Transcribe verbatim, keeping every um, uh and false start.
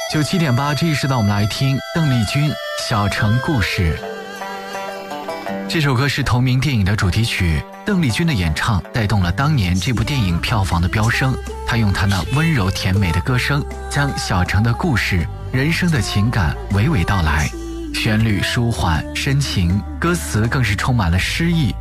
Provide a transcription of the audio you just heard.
九七点八，这一时段我们来听邓丽君《小城故事》。这首歌是同名电影的主题曲，邓丽君的演唱带动了当年这部电影票房的飙升。她用她那温柔甜美的歌声，将小城的故事、人生的情感娓娓道来，旋律舒缓深情，歌词更是充满了诗意